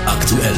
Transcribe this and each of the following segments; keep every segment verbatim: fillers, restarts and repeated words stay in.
aktuell.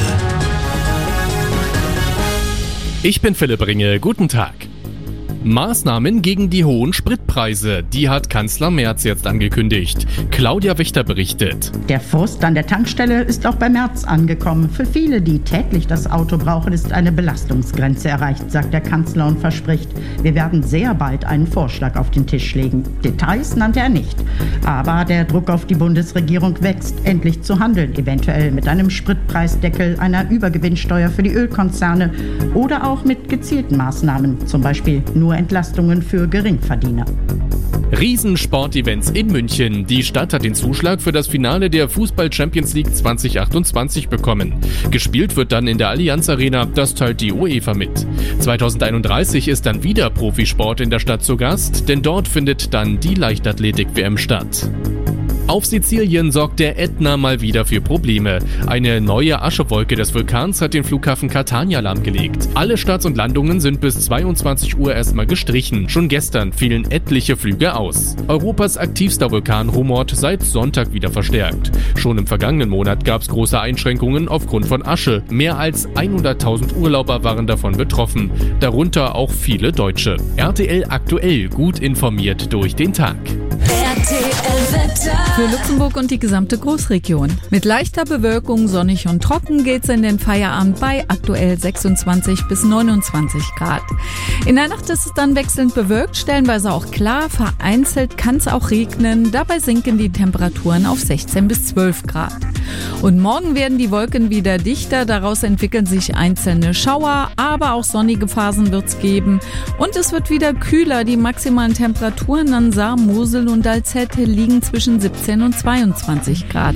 Ich bin Philipp Ringe, guten Tag. Maßnahmen gegen die hohen Spritpreise, die hat Kanzler Merz jetzt angekündigt. Claudia Wächter berichtet. Der Frust an der Tankstelle ist auch bei Merz angekommen. Für viele, die täglich das Auto brauchen, ist eine Belastungsgrenze erreicht, sagt der Kanzler und verspricht, wir werden sehr bald einen Vorschlag auf den Tisch legen. Details nannte er nicht. Aber der Druck auf die Bundesregierung wächst, endlich zu handeln, eventuell mit einem Spritpreisdeckel, einer Übergewinnsteuer für die Ölkonzerne oder auch mit gezielten Maßnahmen, zum Beispiel nur Entlastungen für Geringverdiener. Riesensportevents in München. Die Stadt hat den Zuschlag für das Finale der Fußball-Champions League zwanzig achtundzwanzig bekommen. Gespielt wird dann in der Allianz Arena, das teilt die UEFA mit. zweitausendeinunddreißig ist dann wieder Profisport in der Stadt zu Gast, denn dort findet dann die Leichtathletik-W M statt. Auf Sizilien sorgt der Ätna mal wieder für Probleme. Eine neue Aschewolke des Vulkans hat den Flughafen Catania lahmgelegt. Alle Starts und Landungen sind bis zweiundzwanzig Uhr erstmal gestrichen. Schon gestern fielen etliche Flüge aus. Europas aktivster Vulkan rumort seit Sonntag wieder verstärkt. Schon im vergangenen Monat gab es große Einschränkungen aufgrund von Asche. Mehr als hunderttausend Urlauber waren davon betroffen. Darunter auch viele Deutsche. R T L aktuell, gut informiert durch den Tag. R T L-Wetter. Für Luxemburg und die gesamte Großregion. Mit leichter Bewölkung, sonnig und trocken geht's in den Feierabend bei aktuell sechsundzwanzig bis neunundzwanzig Grad. In der Nacht ist es dann wechselnd bewölkt, stellenweise auch klar, vereinzelt kann es auch regnen. Dabei sinken die Temperaturen auf sechzehn bis zwölf Grad. Und morgen werden die Wolken wieder dichter, daraus entwickeln sich einzelne Schauer, aber auch sonnige Phasen wird's geben. Und es wird wieder kühler, die maximalen Temperaturen an Saar, Mosel und Alzette liegen zwischen siebzehn und zweiundzwanzig Grad.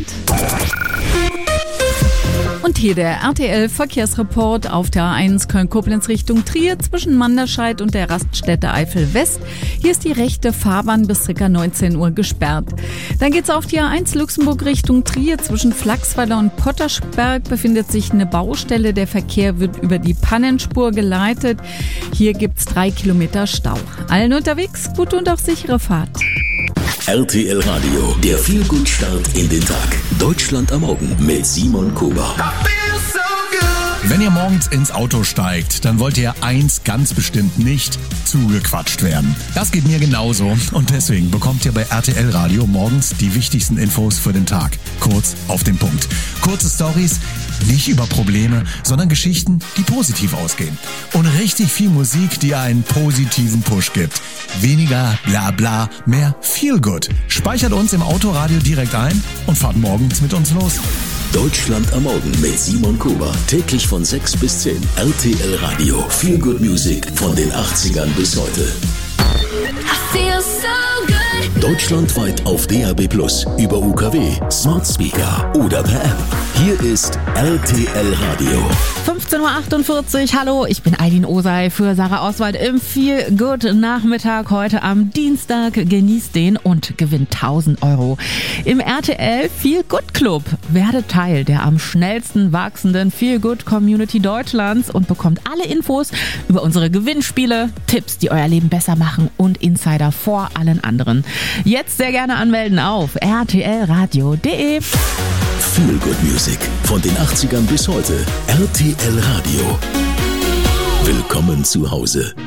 Und hier der R T L-Verkehrsreport auf der A eins Köln-Koblenz Richtung Trier zwischen Manderscheid und der Raststätte Eifel West. Hier ist die rechte Fahrbahn bis ca. neunzehn Uhr gesperrt. Dann geht's auf die A eins Luxemburg Richtung Trier zwischen Flachsweiler und Pottersberg befindet sich eine Baustelle. Der Verkehr wird über die Pannenspur geleitet. Hier gibt's drei Kilometer Stau. Allen unterwegs gute und auch sichere Fahrt. R T L Radio, der Feel-Good-Start in den Tag. Deutschland am Morgen mit Simon Kuba. Wenn ihr morgens ins Auto steigt, dann wollt ihr eins ganz bestimmt nicht: zugequatscht werden. Das geht mir genauso und deswegen bekommt ihr bei R T L Radio morgens die wichtigsten Infos für den Tag. Kurz auf den Punkt. Kurze Storys, nicht über Probleme, sondern Geschichten, die positiv ausgehen. Und richtig viel Musik, die einen positiven Push gibt. Weniger bla bla, mehr Feel Good. Speichert uns im Autoradio direkt ein und fahrt morgens mit uns los. Deutschland am Morgen mit Simon Kuba. Täglich von sechs bis zehn. R T L Radio. Feel Good Music von den achtzigern bis heute. I feel so good. Deutschlandweit auf D A B plus, über U K W, Smart Speaker oder per App. Hier ist R T L Radio. fünfzehn Uhr achtundvierzig, hallo, ich bin Aylin Osei für Sarah Oswald im Feel Good Nachmittag heute am Dienstag. Genießt den und gewinnt tausend Euro im R T L Feel Good Club. Werde Teil der am schnellsten wachsenden Feel Good Community Deutschlands und bekommt alle Infos über unsere Gewinnspiele, Tipps, die euer Leben besser machen und Insider vor allen anderen. Jetzt sehr gerne anmelden auf r t l radio punkt d e. Feel Good Music von den achtzigern bis heute. R T L Radio. Willkommen zu Hause.